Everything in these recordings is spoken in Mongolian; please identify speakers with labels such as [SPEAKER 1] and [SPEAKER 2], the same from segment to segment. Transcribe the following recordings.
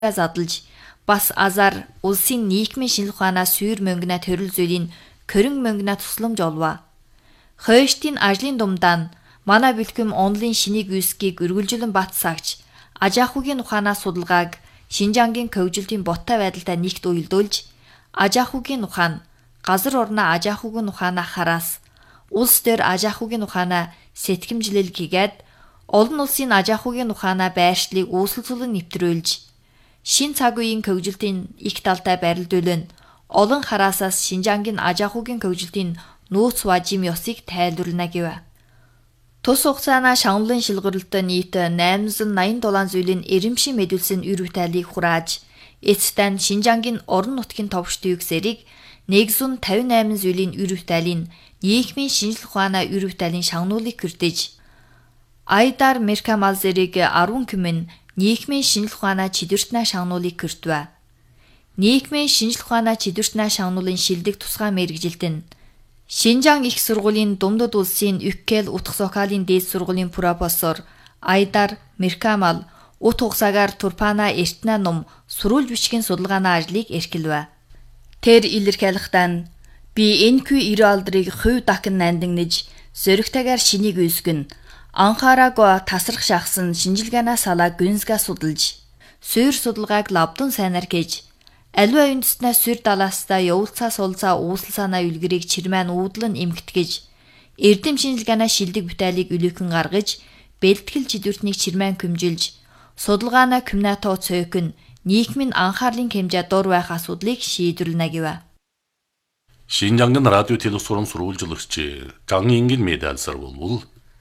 [SPEAKER 1] задлж бас азар улсын нийгмийн шинжилгээ ухаанаа сүйр мөнгөнө төрөл зүйлийн көрөн мөнгөнө тусламж олваа. Хойштын ажлын думдаа манай бэлтгэм онлын шинийг үсгийг үргэлжлэн бат сагч аж ахуйн ухаанаа судалгааг Шинжангийн хөгжилтийн боттой байдалтай нэгт уялдуулж аж ахуйн ухаан газар орноо аж ахуйн ухаанаа хараас улс дээр аж ахуйн ухаанаа сэтгэмжлэл хийгээд олон улсын аж ахуйн ухаанаа байршлыг үүсэлцүүлэн нэвтрүүлж шин цаг үеийн хөгжилтийн их талтай барилдуулан олон хараасаас Шинжангийн аж ахуйн хөгжилтийн нөөц важим ёсыг тайлбарлана гэв. Тус хугацаанаа шагналын шилгэрэлтөд нийт 887 зүйлийн эрэмшин мэдүүлсэн үр бүтээлийг хурааж, эцэстэн Шинжангийн орон нутгийн товч төвөгсөрийг 158 зүйлийн үр бүтээлийн нийгмийн шинжилгээ ухаанаа үр бүтээлийн шагнуулыг хүртэж, Айдар Меркамалзерийг 10 күмэн нийгмийн шинжилгээ ухаанаа чидвэртнаа шагнуулыг хүртвэ. Нийгмийн шинжилгээ ухаанаа чидвэртнаа шагнуулын шилдэг тусгай мэргэжилтэн Шинжаан их сургуулийн Думдад улсын Үккел утга зохиолын дээд сургуулийн профессор Айдар Меркамал ут хугацаагаар Турпана Эртнэ ном сурвалж бичгийн судалгааны ажлыг эрхэлвэ. Тэр илэрхийлэхдээ би энэхүү 90 алдрыг хувь дахин нандинж зөрөгтэйгээр шинийг үүсгэн анхаараагүй тасрах шахсан шинжилгээний салаа гүнзгээ судалж суур судалгааг лавдан сайнаар хийж аливаа үндэснээ сүр далаастаа явуулцаа сулцаа үүсэл санаа үлгэрийг чирмэн уудлан эмгэтгэж эрдэм шинжилгээний шилдэг бүтээлийг үлэхэн гаргаж бэлтгэл чидвэртнийг чирмэн көмжилж судалгааны коммунато цөөхөн нийгмийн анхаарлын хэмжээ дур байх асуудлыг шийдвэрлэнэ гэв.
[SPEAKER 2] Шинжангийн радио телевизорын сурвалжлагч Жан Ингин медальсар болвол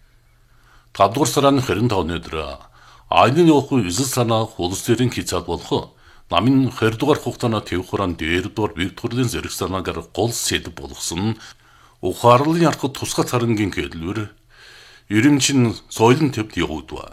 [SPEAKER 2] 5 дугаар сарын 25 өдөр айдын явахгүй үзэл санаа улс төрийн хязгаар болох намын 20 дугаар хугацааны төв хураан 2 дугаар бие төрлийн зэрэг санаагаар гол сэдв болгосон ухаарлын ярхад тусгай царангийн хэлбэр ерөнчин соёлын төвд явагдав.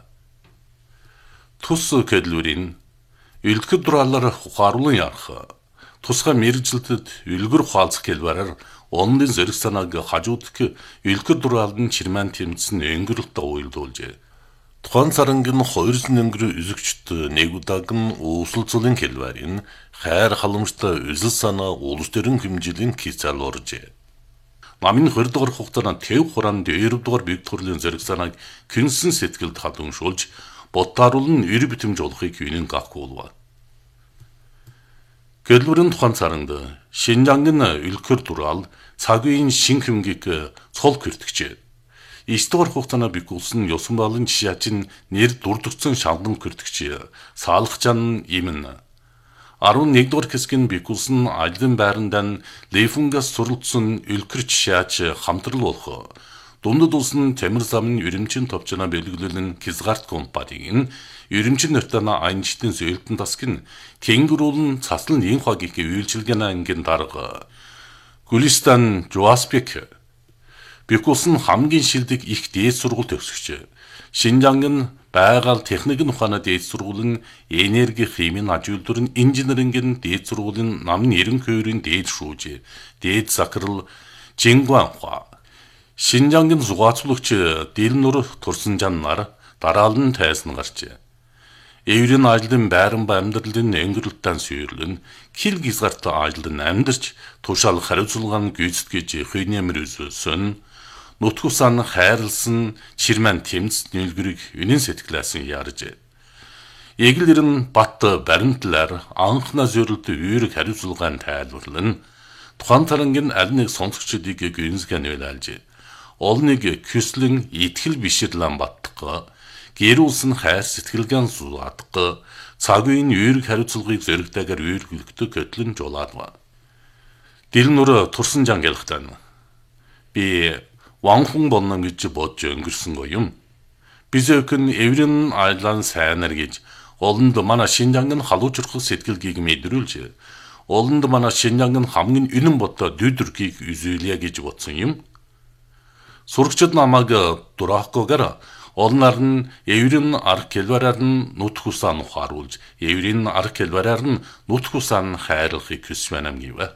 [SPEAKER 2] Тус хэлбэрийн элдгэр дураалаар ухаарлын ярх тусгай мэргэжилтэд үлгэр ухаалцах хэлбэрээр онлын зэрэг санааг хажуудах элдгэр дураалын чирмэн тэмцэн өнгөрөлтөд уялдуулжээ. Тухайн царангийн 200 өнгөр үзэгчд нэг удаагийн uusulцуулын хэлбэрийн хайр халамжтай үзэл санаа улс төрийн хэмжээлийн хязгаар оржээ. Намын 20 дугаар хугацаанд төв хураан 2 дугаар бие төрлийн зэрэг санааг күнсэн сэтгэлд хадууншуулж бодтааруулан эр битэмж олохыг юунин гахгуулва. Гэлбэрийн тухайн царанд Шинжангийн үлгэр дураал цаг үеийн шин хэмгийг цол хүртгчээ. 9 дугаар хугацаанд бигүүлсэн ёсон балын жишээчин нэр дурдгцэн шалган хүртгч Саалхжан имэн 11 дугаар хэсгийн бигүүлсэн ажлын байранд Лейфунгас суралцсан үлгэр жишээч хамтрал болох Думдад улсын Тамир замын Ерэмчин товчноо бэлгэлүүлэн Хизгарт компанийн Ерэмчин нартана айнчтын зөөлтөн тасгын тэнгэрүүлэн цаслан инхагийг үйлчилгээнэ ангийн дарга Гүлистан Жуаспек Бикулсын хамгийн шилдэг их дээд сургууль төгсөгч. Шинжангийн байгаль техникийн ухааны дээд сургуулийн энерги химийн аж үйлдвэрийн инженерингийн дээд сургуулийн намын 92-ийн дээд шүүж, дээд захирал Жингванхва. Шинжангийн зугаацуулагч Дилнур Турсанжан нар дараалан тайзан гарчээ. Эврийн ажлын байран ба амьдралын өнгөрөлтөнд сүйрлэн хил гизгарт ажлын амьдарч тушаал хариуцлагын гүйцэтгэж хийнэмэр үзүүлсэн нутгусан хайрлсан чирмэн тэмц нийлгэрийг үнэн сэтгэлээсэн ярьж. Эглэрэн бат баримтлаар анхна зөрөлд үүрэг хариуцлагын тайлбарлан тухайн тарангийн аль нэг сонсогчдыг гүнзгэн уйлалж олныг küслэн итгэл бишэрлэн баттга гэрүүлсэн хайр сэтгэлгэн зуадга цаг үеийн үүрэг хариуцлагыг зөрөгтэйгээр үүргэлдэг хөтлөн жуулаадва. Дилнур Турсанжан гэлхтэн би Ванхун болно гэж бодж өнгөрсөн гоём. Бизэкэн эврэн айлан сайнар гэж олонд манай Шинжангийн халуучрах сэтгэлгийг мэдрүүлж олонд манай Шинжангийн хамгийн үнэн бодтой дүйдэрхийг үзүүлье гэж бодсон юм. Сурагчид намайг дураахгүйгээр олнаар нь эврэн арга хэлбэрээр нь нут хусаан ухааруулж эврэн арга хэлбэрээр нь нут хусаан хайрлахыг хүсвэнам гэв.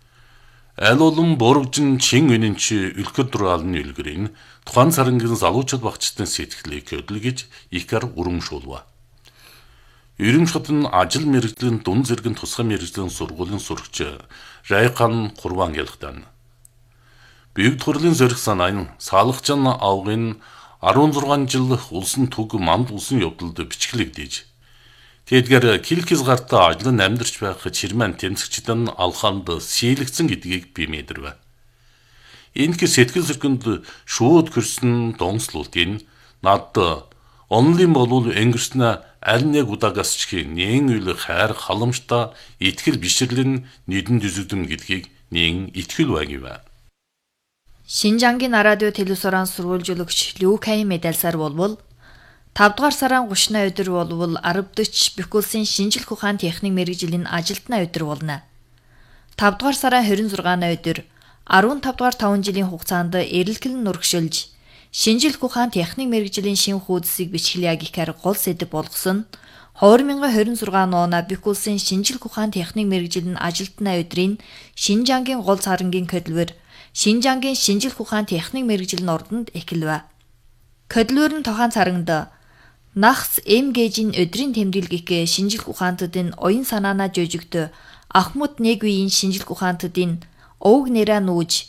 [SPEAKER 2] Аль олон бургжин чин үнэнч үлгэр дураалны үлгэрийн тухайн царангийн залуучууд багчдын сэтгэлийг хөдөлгөж ихэр урамшуулва. Ирэмшхатын ажил мэргэжлийн дунд зэргийн тусгай мэргэжлийн сургуулийн сурагч Райхан Курван ялгтан. Бийг төрлийн зориг санааны Саалгачаан авгын 16 жил улсын төг манд улсын явдалд бичгэлэгдэж. Тэдгээр Килкис гартаа ажлын амьдарч байх Чирман тэмцэгчдэн алхамд сийлэгдсэн гэдгийг би мэдэрвэ. Энэ сэтгэл зөргөнд шууд гэрсэн донслуултын над онлын болвол өнгөрснө аль нэг удаагаас ч нэн үл хайр халамжтай итгэл бишрлэн нийтэн дүзэгдэм гэдгийг нэн итгэл байгив.
[SPEAKER 1] Шинжангийн радио телевизорын сурвалжуулагч Люкай медальсаар болвол 5 дугаар сарын 30-на өдөр болвол 10 бэх улсын шинжлэх ухаан техник мэргэжлийн ажилтны өдөр болно. 5 дугаар сарын 26-на өдөр 15 дугаар 5 жилийн хугацаанд эрэлхэлн нурагшилж шинжлэх ухаан техник мэргэжлийн шин хуудсыг бичгэлээ гэхээр гол сэдэв болгосон 2026 оноо бэх улсын шинжлэх ухаан техник мэргэжлийн ажилтны өдрийн Шинжангийн гол царангийн хөдөлмөр Шинжангийн шинжлэх ухаан техник мэргэжлийн ордонд эхэлвэ. Хөдөлмөр нь тохаан царангад Нахс МГ-ийн өдрийн тэмдэглэгийг шинжлэх ухаантуудын оюун санаанаа жижигдөө Ахмад Нэгвийн шинжлэх ухаантуудын өвг нэраа нүүж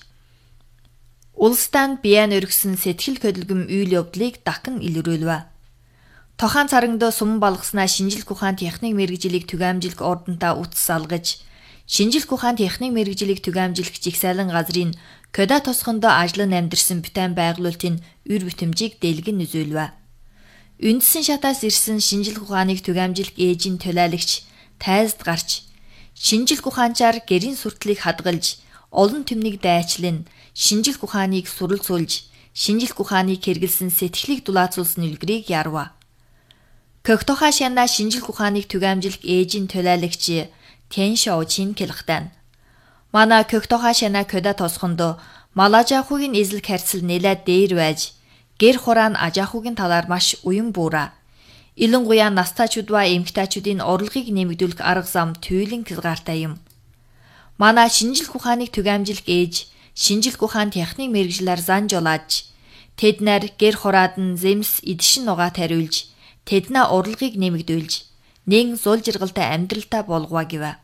[SPEAKER 1] улстай биян өргөсөн сэтгэл хөдөлгөм үйл явдлыг дахин илрүүлвэ. Тохаан царангад суман балгаснаа шинжлэх ухаан техник мэргэжлийг түгээмжлэх ордонтой утас салгаж шинжлэх ухаан техник мэргэжлийг түгээмжлэх жигсайлан газрын Кода тосгондоо ажлын амьдэрсэн бүтээн байгуулалтын үр бүтэмжийг дэлгэн үзүүлвэ. Үндсэн шатаас ирсэн шинжлэх ухааныг түгээмжлэх ээжийн төлөөлөгч тайзд гарч шинжлэх ухаанчаар гэрийн сүртлийг хадгалж олон түмнийг дайчлан шинжлэх ухааныг суралцуулж шинжлэх ухааныг хэрэгэлсэн сэтгэлийг дулаацуулсан үлгэрийг ярва. Көхтохаа шана шинжлэх ухааныг түгээмжлэх ээжийн төлөөлөгч Тэншо Чин Кэлхтан. Манай Көхтохаа шана Кода тосгондоо Малажахугийн эзэл харьцал нэлээд дээр байж гэр хураан Ажахугийн талаар маш уян буура. Илэнгуяа настайчууд ба эмэгтэйчүүдийн орлогыг нэмэгдүүлэх арга зам туйлын хязгаартай юм. Манай шинжлэх ухааныг түгээмжлэх ээж шинжлэх ухаан техник мэргэжлээр зан жолааж тэднэр гэр хураад нь зэмс эдшин нугаа тариулж тэдний орлогыг нэмэгдүүлж нэн зул жаргалтай амьдралтай болгоо гэвэ.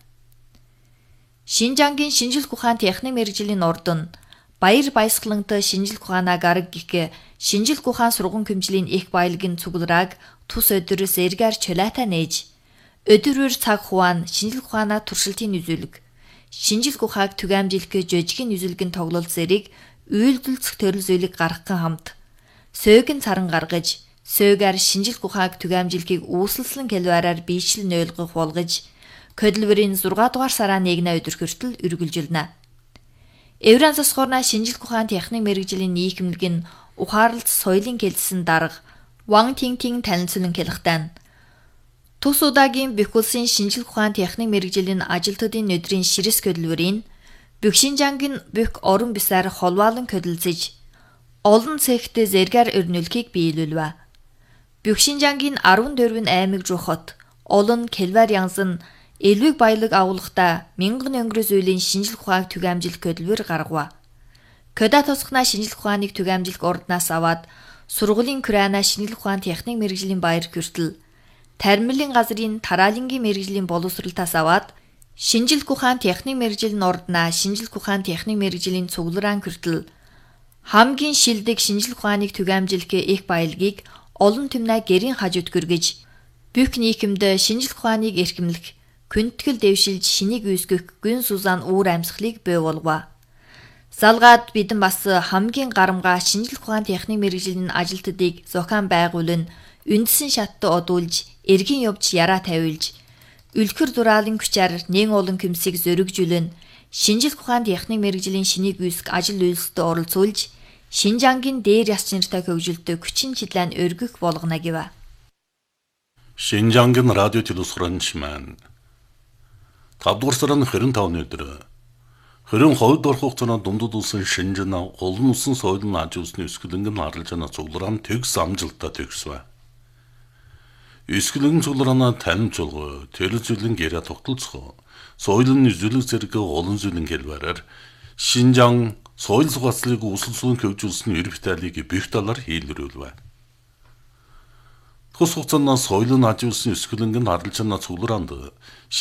[SPEAKER 1] Шинжангийн шинжлэх ухаан техник мэргэжлийн ордон баяр баясгалантай шинжлэх ухаанаа гараг гих шинжлэх ухаан сургууль хэмжлийн их баялагын цугларааг тус өдрөөс эргээр чулаатай нээж өдөрөөр цаг хугацаанд шинжлэх ухаанаа туршилтын үзүүлэг шинжлэх ухааг түгээмжлэх жижигэн үзүүлгийн тоглолт зэрэг үйлдэлцэх төрөл зүйлийг гаргахын хамт сөөгн царан гаргаж сөөгөр шинжлэх ухааг түгээмжлэхийг үүсэлсэн калвараар биечлэн ойлгох болгож хөдөлмөрийн 6 дугаар сарын 1-ний өдөр хүртэл үргэлжилнэ. Евран засгуурна шинжлэх ухаан техник мэргэжлийн нийгэмлэг нь ухаарлт соёлын кэлсэн дарга Ван Тинтин танилцуулан хэлэхдээ Тус удаагийн бэх улсын шинжлэх ухаан техник мэргэжлийн ажилтнуудын өдрийн ширэс хөдөлмөрийн бүх Шинжангийн бүх орон бисаар холбоолон хөдөлцөж олон цэгт зэргээр өрнүүлэхийг биелүүлвэ. Бүх Шинжангийн 14 аймаг жухот олон кэлвар янзан элвэг баялаг агуулгатай мянган өнгөрөөс үеийн шинжлэх ухааг түгээмжлэх хөдөлмөр гаргав. Кода тосгоноо шинжлэх ухааныг түгээмжлэх орднаас аваад сургуулийн Крана шинжлэх ухаан техник мэргэжлийн баяр хүртэл Тармилын газрын тараалангийн мэргэжлийн боловсролтоос аваад шинжлэх ухаан техник мэргэжлийн орднаа шинжлэх ухаан техник мэргэжлийн цуглараан хүртэл хамгийн шилдэг шинжлэх ухааныг түгээмжлэх их баялагийг олон түмнээ гэрийн хажууд гүргэж бүх нийгэмд шинжлэх ухааныг эрхэмлэх күнтгэл дэвшилж шинийг үүсгэх гүн сузаан үүр амьсгалыг бий болгов. Залгаад бидэн бас хамгийн гарамгаа шинжлэх ухаан техник мэргэжлийн ажилтнуудыг зохион байгуулан үндсэн шатд одуулж эргэн явж яраа тавиулж үлгэр дураалын хүчээр нэн олон хүмсийг зөрөгжүүлэн шинжлэх ухаан техник мэргэжлийн шинийг үүсгэх ажил үйлсэд оролцуулж Шинжангийн дээр яс чанартай хөгжилтэй хүчин чиглэн өргөх болгоно гэв.
[SPEAKER 2] Шинжангийн радио телевизоранч маань 5 дугаар сарын 25-ны өдөр 22 дугаар хугацаанд дундад улсын Шинжан олон улсын соёлын аж үйлсний өсгөлөнгөн харалжаана цуглараан төгс амжилттай төгсвэ. Өсгөлөнгөн цуглараана танимжуулга, төрөл зүйлэн гэрээ тогтолцох, соёлын үзүүлэг зэрэг олон зүйлэн хэлбэрээр Шинжан соёл зугаацлыг үсэлсүүн хөгжүүлсэн эр биталийг бүх талаар хийлрүүлвэ. Тус хугацаанд соёлын аж улсын өсгөлөнгөн харалчаана цугларанды